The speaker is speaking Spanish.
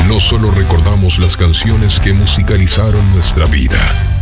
No solo recordamos las canciones que musicalizaron nuestra vida,